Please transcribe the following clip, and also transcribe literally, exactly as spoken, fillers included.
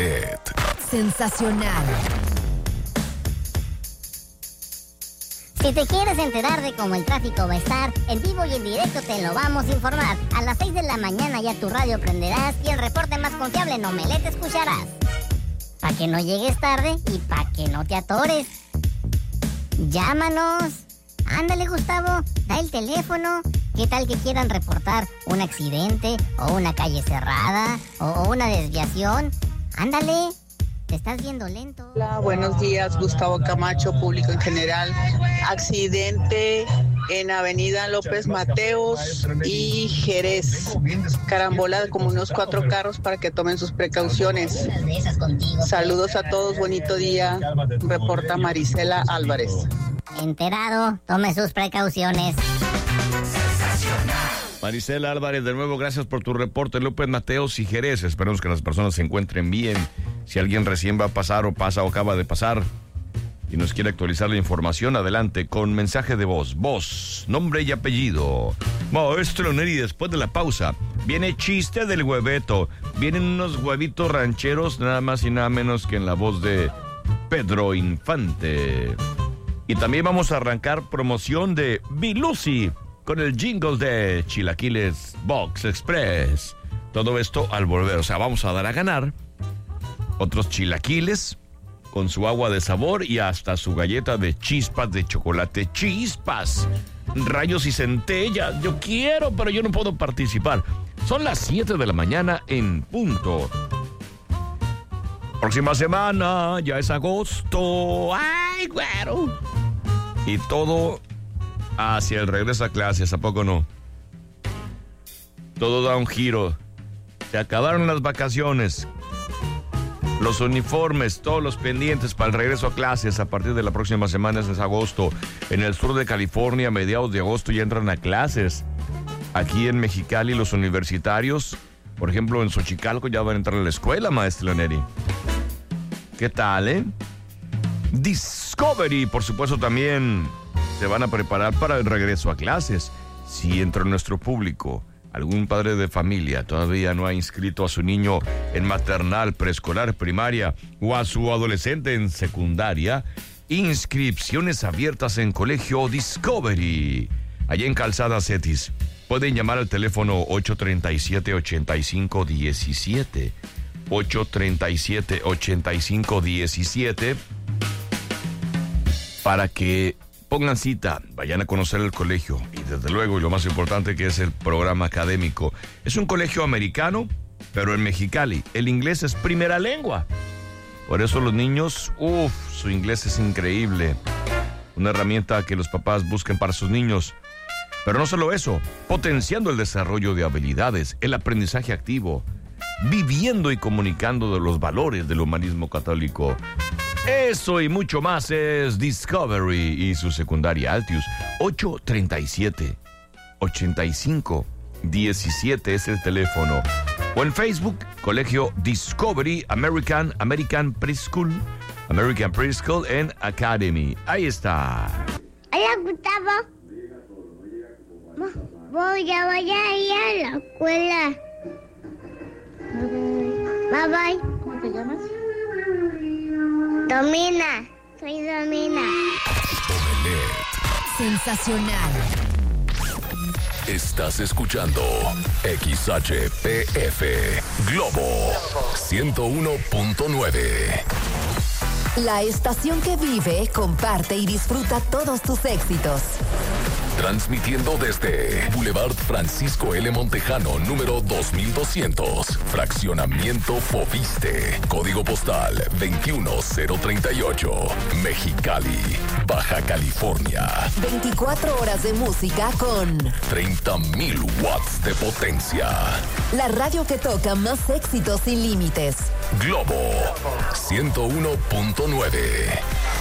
Omelet. Sensacional. Si te quieres enterar de cómo el tráfico va a estar, en vivo y en directo te lo vamos a informar. A las seis de la mañana ya tu radio prenderás y el reporte más confiable en Omelet escucharás. Para que no llegues tarde y para que no te atores. Llámanos. Ándale, Gustavo, da el teléfono. ¿Qué tal que quieran reportar un accidente o una calle cerrada o, o una desviación? Ándale. Te estás viendo lento. Hola, buenos días, Gustavo Camacho, público en general. Accidente en Avenida López Mateos y Jerez. Carambola como unos cuatro carros para que tomen sus precauciones. Saludos a todos, bonito día. Reporta Marisela Álvarez. Enterado, tome sus precauciones. Marisela Álvarez, de nuevo, gracias por tu reporte. López Mateos y Jerez. Esperemos que las personas se encuentren bien. Si alguien recién va a pasar o pasa o acaba de pasar y nos quiere actualizar la información, adelante con mensaje de voz. Voz, nombre y apellido. Maestro Neri, después de la pausa, viene chiste del hueveto. Vienen unos huevitos rancheros, nada más y nada menos que en la voz de Pedro Infante. Y también vamos a arrancar promoción de Bilusi con el jingle de Chilaquiles Box Express. Todo esto al volver, o sea, vamos a dar a ganar otros chilaquiles con su agua de sabor y hasta su galleta de chispas de chocolate. ¡Chispas! Rayos y centellas. Yo quiero, pero yo no puedo participar. Son las siete de la mañana en punto. Próxima semana, ya es agosto. ¡Ay, güero! Y todo hacia el regreso a clases, ¿a poco no? Todo da un giro. Se acabaron las vacaciones. Los uniformes, todos los pendientes para el regreso a clases a partir de la próxima semana es agosto. En el sur de California, a mediados de agosto ya entran a clases. Aquí en Mexicali, los universitarios, por ejemplo, en Xochicalco ya van a entrar a la escuela, maestro Neri. ¿Qué tal, eh? Discovery, por supuesto, también se van a preparar para el regreso a clases. Si entre nuestro público algún padre de familia todavía no ha inscrito a su niño en maternal, preescolar, primaria o a su adolescente en secundaria, inscripciones abiertas en Colegio Discovery, allá en Calzada Cetis. Pueden llamar al teléfono ocho tres siete, ocho cinco uno siete, ocho tres siete, ocho cinco uno siete, para que pongan cita, vayan a conocer el colegio y desde luego, y lo más importante, que es el programa académico. Es un colegio americano, pero en Mexicali el inglés es primera lengua. Por eso los niños, uff, su inglés es increíble. Una herramienta que los papás busquen para sus niños. Pero no solo eso, potenciando el desarrollo de habilidades, el aprendizaje activo, viviendo y comunicando de los valores del humanismo católico. Eso y mucho más es Discovery y su secundaria Altius. ocho tres siete, ocho cinco uno siete es el teléfono. O en Facebook, Colegio Discovery American, American Preschool, American Preschool and Academy. Ahí está. Hola, Gustavo. Voy a, voy a ir a la escuela. Bye bye. ¿Cómo te llamas? Domina, soy Domina. Omelet. Sensacional. Estás escuchando X H P F Globo ciento uno punto nueve. La estación que vive, comparte y disfruta todos tus éxitos. Transmitiendo desde Boulevard Francisco L. Montejano, número dos mil doscientos, Fraccionamiento Fobiste, Código Postal veintiuno cero treinta y ocho, Mexicali, Baja California. veinticuatro horas de música con treinta mil watts de potencia. la radio que toca más éxitos sin límites. Globo ciento uno punto nueve.